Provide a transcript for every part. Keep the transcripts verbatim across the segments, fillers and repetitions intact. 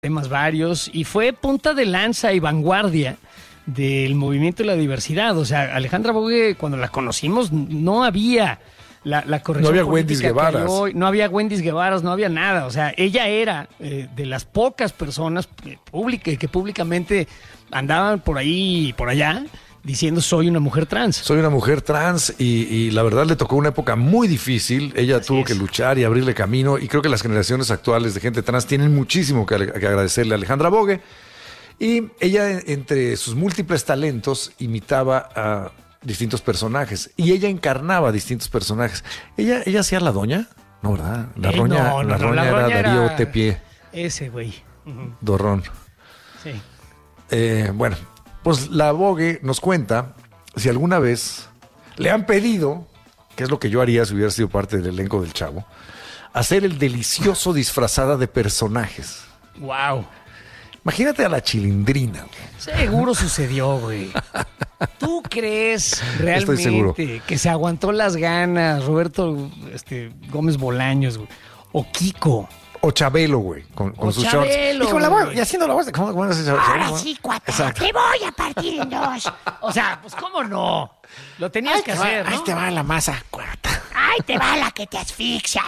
temas varios y fue punta de lanza y vanguardia del movimiento de la diversidad. O sea, Alejandra Bogue, cuando la conocimos, no había la, la corrección. No había Wendy's Guevaras. Hoy, no había Wendy's Guevaras, no había nada. O sea, ella era eh, de las pocas personas que, pública, que públicamente andaban por ahí y por allá diciendo soy una mujer trans. Soy una mujer trans y, y la verdad le tocó una época muy difícil. Ella Así tuvo es. que luchar y abrirle camino y creo que las generaciones actuales de gente trans tienen muchísimo que, que agradecerle a Alejandra Bogue. Y ella, entre sus múltiples talentos, imitaba a distintos personajes y ella encarnaba distintos personajes. ¿Ella, ella hacía la doña? No, ¿verdad? La eh, roña, no, no, la no, roña la era roña Darío era Tepié. Ese güey. Uh-huh. Dorrón. Sí. Eh, bueno, pues la Bogue nos cuenta si alguna vez le han pedido, que es lo que yo haría si hubiera sido parte del elenco del Chavo, hacer el delicioso disfrazada de personajes. Wow. Imagínate a la Chilindrina. Seguro sucedió, güey. ¿Tú crees realmente Estoy seguro. que se aguantó las ganas Roberto este, Gómez Bolaños, güey? O Kiko. O Chabelo, güey, con, con o sus Chabelo, shorts. Y, con la voz, güey. y haciendo la voz de... ¿Cómo, cómo haces eso? Ahora sí, cuata, Exacto. te voy a partir en dos. O sea, pues cómo no. Lo tenías Ay, que te hacer, va, ¿no? ahí te va la masa, cuata. Ay, te va la que te asfixia.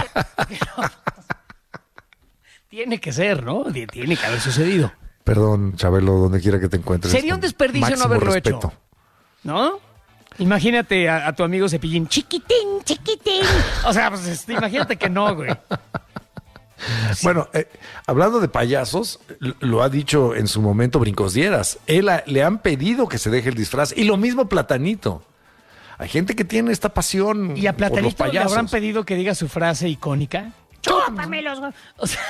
Tiene que ser, ¿no? Tiene que haber sucedido. Perdón, Chabelo, donde quiera que te encuentres. Sería un desperdicio no haberlo respeto. hecho. ¿No? Imagínate a, a tu amigo Cepillín, chiquitín, chiquitín. O sea, pues este, imagínate que no, güey. Sí. Bueno, eh, hablando de payasos, lo ha dicho en su momento Brincos Dieras. Él a, le han pedido que se deje el disfraz. Y lo mismo Platanito. Hay gente que tiene esta pasión. ¿Y a por los Platanito payasos. le habrán pedido que diga su frase icónica? Chúpame los... O sea,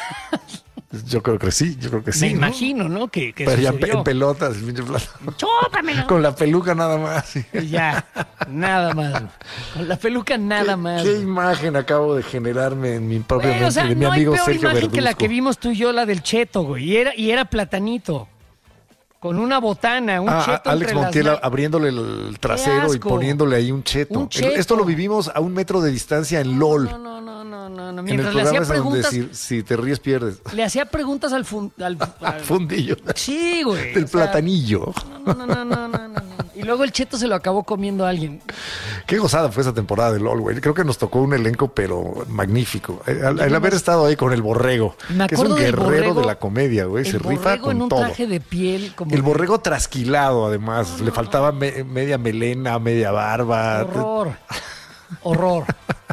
yo creo que sí, yo creo que sí. me ¿no? imagino, ¿no? Que, que Pero ya sucedió. en pelotas. Chúpame los... Con la peluca nada más. Sí. Ya, nada más. Con la peluca nada ¿Qué, más. ¿Qué imagen acabo de generarme en mi propia Güey, mente o sea, de mi no amigo hay peor Sergio imagen Verduzco? que la que vimos tú y yo, la del Cheto, güey. Y era, y era Platanito. Con una botana, un ah, cheto Alex entre Montiel las... abriéndole el trasero y asco. poniéndole ahí un cheto. Un cheto. Esto lo vivimos a un metro de distancia en LOL. No, no, no, no, no, no. En el Mientras le programa hacía es donde preguntas... si, si te ríes pierdes. Le hacía preguntas al... Fun, al, al... Fundillo. Sí, güey. Del o sea, platanillo. No, no, no, no, no, no, no. Y luego el cheto se lo acabó comiendo a alguien. Qué gozada fue esa temporada de LOL, güey. Creo que nos tocó un elenco, pero magnífico. El, el haber estado ahí con el borrego, Me que es un acuerdo del guerrero borrego, de la comedia, güey. Se el rifa borrego con en un todo. traje de piel. Como El de- borrego trasquilado, además. Le faltaba me- media melena, media barba. Horror. Horror.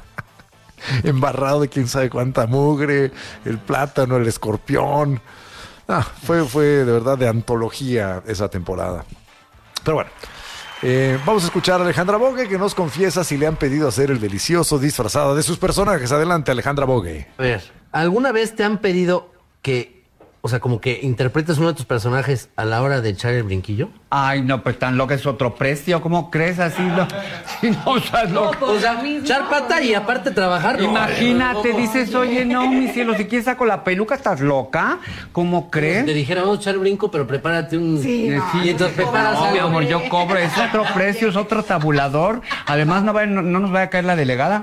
Embarrado de quién sabe cuánta mugre. El plátano, el escorpión. Ah, fue, fue de verdad de antología esa temporada. Pero bueno. Eh, vamos a escuchar a Alejandra Bogue, que nos confiesa si le han pedido hacer el delicioso disfrazado de sus personajes. Adelante, Alejandra Bogue. A ver, ¿alguna vez te han pedido que, o sea, como que interpretes uno de tus personajes a la hora de echar el brinquillo? Ay, no, pues tan loco es otro precio. ¿Cómo crees así? No, si no, o sea, loco. O sea, echar pata y aparte trabajar. Imagínate, dices, oye, no, mi cielo, si quieres saco la peluca, ¿estás loca? ¿Cómo crees? Te dijera, vamos a echar el brinco, pero prepárate un... Sí, no. Y entonces preparas No, mi algo. amor, yo cobro, es otro precio, es otro tabulador. Además, no, va, no, no nos vaya a caer la delegada.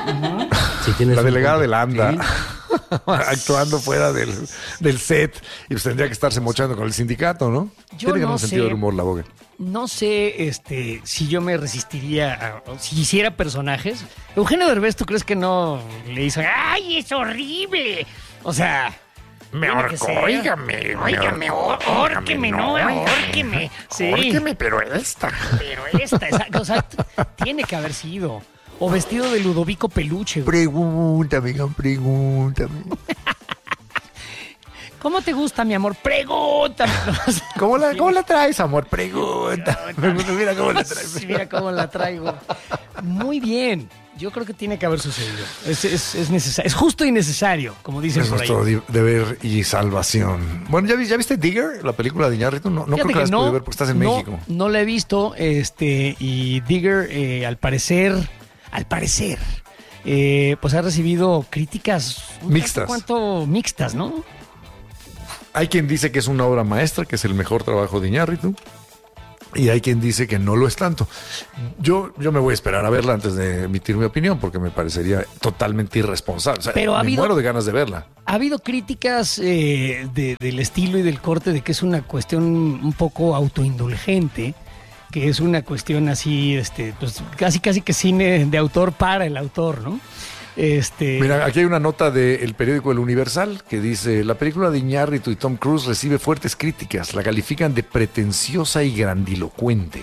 Si tienes La un delegada punto. de la ANDA. Sí. Actuando fuera del, del set. Y pues tendría que estarse mochando con el sindicato, ¿no? Yo Tiene que no un sentido sé. del humor, la Bogue. No sé este, si yo me resistiría a, o si hiciera personajes. Eugenio Derbez, ¿tú crees que no le hizo? ¡Ay, es horrible! O sea... Me tiene que ahorcó, ser. óigame. Óigame, órqueme, no, órqueme. Sí. Órqueme, pero esta. Pero esta, esa, o sea, t- tiene que haber sido. O vestido de Ludovico Peluche. güey. Pregúntame, hija, pregúntame. ¿Cómo te gusta, mi amor? Pregúntame. O sea, ¿Cómo la, ¿Cómo la traes, amor? Pregunta. Mira cómo la traes. sí, mira cómo la traigo. Muy bien. Yo creo que tiene que haber sucedido. Es, es, es necesario. Es justo y necesario, como dicen Es por ahí. nuestro di- deber y salvación. Bueno, ¿ya, vi- ¿ya viste Digger, la película de Iñárritu? No, no creo Fíjate que la has no, podido ver porque estás en no, México. No la he visto, este, y Digger, eh, al parecer, al parecer, eh, pues ha recibido críticas un Mixtas. tanto cuanto mixtas, ¿no? Hay quien dice que es una obra maestra, que es el mejor trabajo de Iñárritu. Y hay quien dice que no lo es tanto. Yo, yo me voy a esperar a verla antes de emitir mi opinión, porque me parecería totalmente irresponsable. O sea, Pero ha me habido- muero de ganas de verla. Ha habido críticas eh, de- del estilo y del corte de que es una cuestión un poco autoindulgente, que es una cuestión así, este, pues casi casi que cine de autor para el autor, ¿no? Este, Mira, aquí hay una nota del periódico El Universal que dice: la película de Iñárritu y Tom Cruise recibe fuertes críticas, la califican de pretenciosa y grandilocuente.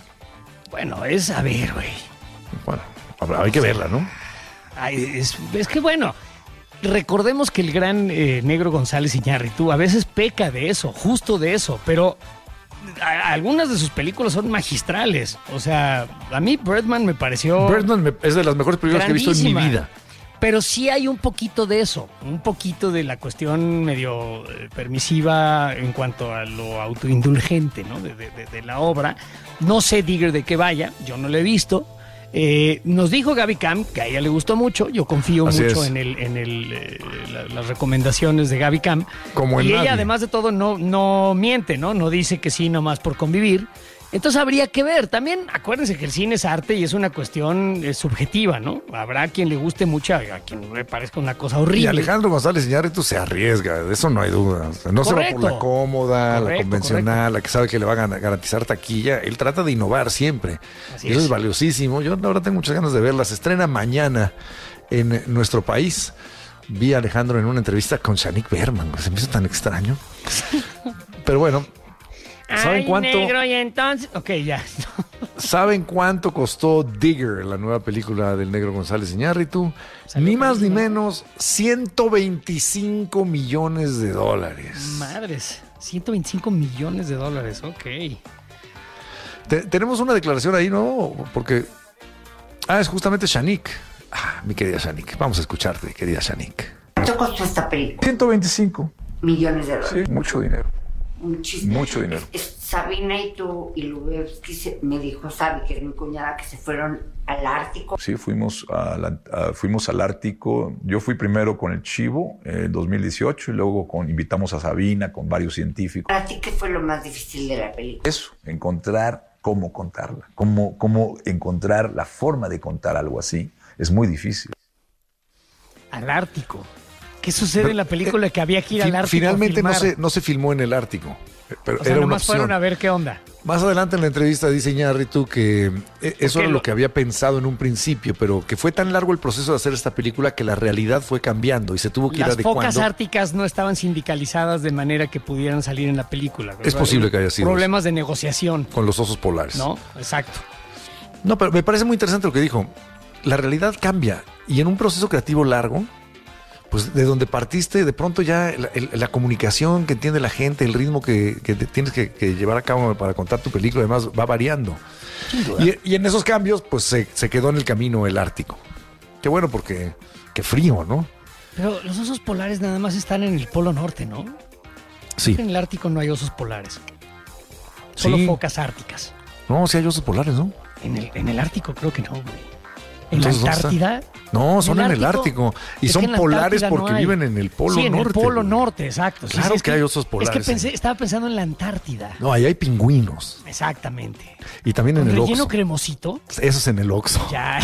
bueno, es a ver, güey. Bueno, habrá- hay que verla, ¿no? Ay, es, es que bueno, recordemos que el gran eh, Negro González Iñárritu a veces peca de eso, justo de eso, pero a- algunas de sus películas son magistrales. O sea, a mí Birdman me pareció Birdman me- es de las mejores películas que he visto en mi grandísima. vida. Pero sí hay un poquito de eso, un poquito de la cuestión medio eh, permisiva en cuanto a lo autoindulgente, ¿no? de, de- de- de la obra. No sé Digger de qué vaya, yo no lo he visto. Eh, nos dijo Gaby Cam que a ella le gustó mucho, yo confío Así mucho es. en, el, en el, eh, la- las recomendaciones de Gaby Cam. Como en y ella nadie. además de todo no, no miente, ¿no? No dice que sí nomás por convivir. Entonces habría que ver. También acuérdense que el cine es arte y es una cuestión eh, subjetiva, ¿no? Habrá quien le guste mucho, a quien le parezca una cosa horrible. Y Alejandro González Iñárritu se arriesga, de eso no hay duda. O sea, no se va Correcto. por la cómoda, la Correcto, convencional, la que sabe que le va a gan- garantizar taquilla. Él trata de innovar siempre. Así Y eso es. es valiosísimo. Yo ahora tengo muchas ganas de verla. Se estrena mañana en nuestro país. Vi a Alejandro en una entrevista con Shanique Berman. Se me hizo tan extraño. Pero bueno, ¿saben Ay, cuánto? negro, y entonces... Ok, ya. ¿Saben cuánto costó Digger, la nueva película del Negro González Iñárritu? Ni más ni menos, ciento veinticinco millones de dólares. Madres, ciento veinticinco millones de dólares, ok. Te- tenemos una declaración ahí, ¿no? Porque... Ah, es justamente Shanique. Ah, mi querida Shanique. Vamos a escucharte, querida Shanique. ¿Cuánto costó esta película? ciento veinticinco, Millones de dólares. sí, mucho dinero. Muchísimo. Mucho dinero. Es- es- Sabina y tú y Lubevsky se- me dijo, Sabi, que es mi cuñada, que se fueron al Ártico. Sí, fuimos, a la- a- fuimos al Ártico. Yo fui primero con el Chivo en dos mil dieciocho y luego con, invitamos a Sabina con varios científicos. ¿Para ti qué fue lo más difícil de la película? Eso, encontrar cómo contarla, cómo, cómo encontrar la forma de contar algo así. Es muy difícil. Al Ártico. ¿Qué sucede en la película que había que ir Fi- al Ártico? Finalmente a no filmar? se, no se filmó en el Ártico. eh, Pero O sea, era una nomás opción. fueron a ver qué onda. Más adelante en la entrevista dice Iñárritu que eh, eso qué era lo- lo que había pensado en un principio, pero que fue tan largo el proceso de hacer esta película que la realidad fue cambiando y se tuvo que ir Las focas adecuando. árticas no estaban sindicalizadas de manera que pudieran salir en la película. Es posible que haya sido Problemas de negociación, Con los osos polares. ¿no? Exacto. No, pero me parece muy interesante lo que dijo. La realidad cambia y en un proceso creativo largo, pues de donde partiste, de pronto ya la, el- la comunicación que entiende la gente, el ritmo que, que te tienes que, que llevar a cabo para contar tu película, además va variando. Y, y en esos cambios, pues se, se quedó en el camino el Ártico. Qué bueno porque qué frío, ¿no? Pero los osos polares nada más están en el Polo Norte, ¿no? Sí. En el Ártico no hay osos polares. Solo Sí. focas árticas. No, sí hay osos polares, ¿no? En el, en el Ártico creo que no, güey. En Entonces, la ¿dónde está? Antártida. No, son en el Ártico. Y Es son que en la polares Antártida no porque hay. viven en el Polo Sí, en Norte. el Polo güey. Norte, exacto. Sí, Claro sí, es que hay osos Es polares que pensé, ahí. estaba pensando en la Antártida. No, ahí hay pingüinos. Exactamente. Y también en Con el relleno Oxxo. cremosito. Eso es en el Oxxo. Ya.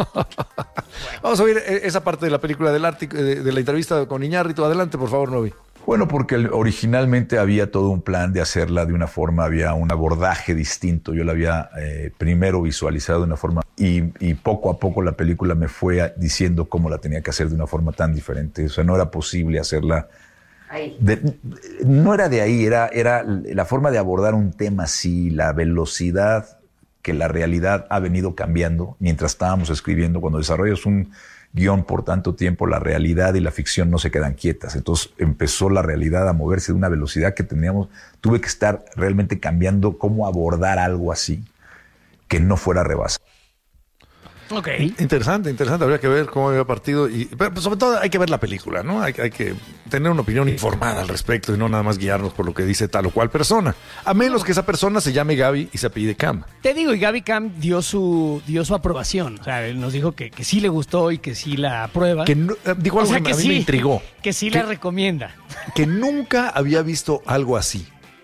Vamos a oír eh, esa parte de la película del Ártico, de, de la entrevista con Iñárritu. Adelante, por favor, Novi. Bueno, porque el- originalmente había todo un plan de hacerla de una forma, había un abordaje distinto. Yo la había eh, primero visualizado de una forma y, y poco a poco la película me fue a- diciendo cómo la tenía que hacer de una forma tan diferente. O sea, no era posible hacerla. Ahí. de- no era de ahí, era, era la forma de abordar un tema así, la velocidad que la realidad ha venido cambiando mientras estábamos escribiendo. Cuando desarrollas un guión por tanto tiempo, la realidad y la ficción no se quedan quietas. Entonces empezó la realidad a moverse de una velocidad que teníamos. Tuve que estar realmente cambiando cómo abordar algo así que no fuera rebasado. Ok. Interesante, interesante. Habría que ver cómo había partido. Y, pero pues, sobre todo hay que ver la película, ¿no? Hay, hay que tener una opinión informada al respecto y no nada más guiarnos por lo que dice tal o cual persona. A menos que esa persona se llame Gaby y se apellide Cam. Te digo, y Gaby Cam dio su, dio su aprobación. O sea, él nos dijo que, que sí le gustó y que sí la aprueba. Que no- eh, dijo O algo sea, que, que a mí sí, me intrigó. Que sí Que- la recomienda. Que nunca había visto algo así.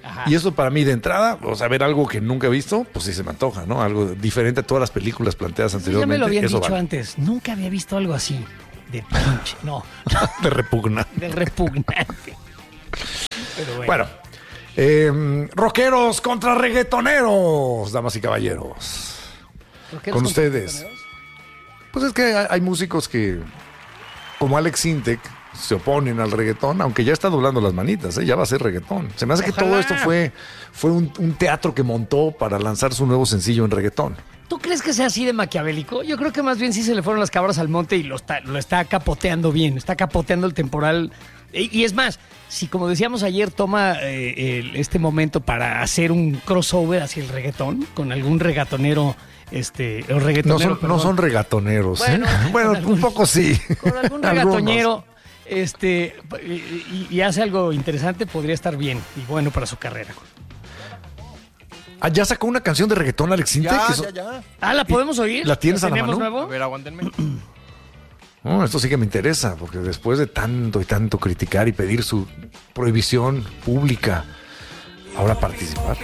Ajá. Y eso para mí de entrada, o sea, ver algo que nunca he visto, pues sí se me antoja, ¿no? Algo diferente a todas las películas planteadas Sí, anteriormente. ya me lo habían eso dicho vale. antes. Nunca había visto algo así. De pinche. No. De repugna. De repugnante. Pero bueno. Bueno, eh, rockeros contra reggaetoneros, damas y caballeros. ¿Rockeros Con contra ustedes. reggaetoneros? Pues es que hay, hay músicos que, como Alex Sintek, se oponen al reggaetón, aunque ya está doblando las manitas, ¿eh? Ya va a ser reggaetón. Se me hace que Ojalá. todo esto fue, fue un, un teatro que montó para lanzar su nuevo sencillo en reggaetón. ¿Tú crees que sea así de maquiavélico? Yo creo que más bien sí se le fueron las cabras al monte y lo está, lo está capoteando bien, está capoteando el temporal. Y, y es más, si como decíamos ayer, toma eh, el- este momento para hacer un crossover hacia el reggaetón, con algún reggaetonero, este, o No reggaetonero, son, no perdón, son reggaetoneros. ¿eh? Bueno, Bueno, con algún- un poco sí. con algún Algunos. reggaetonero, este, y, y hace algo interesante, podría estar bien y bueno para su carrera. Ah, ya sacó una canción de reggaetón Alex Sintek. Ya, que eso- ya, ya. Ah, ¿la podemos oír? ¿La tienes a la tenemos mano? nuevo? A ver, aguántenme. No, esto sí que me interesa, porque después de tanto y tanto criticar y pedir su prohibición pública, ahora participar.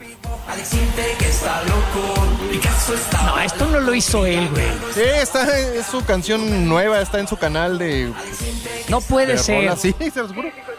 No, esto no lo hizo él, güey. Sí, está, es su canción nueva, está en su canal de, No puede de ser. rolas. Sí, se los juro.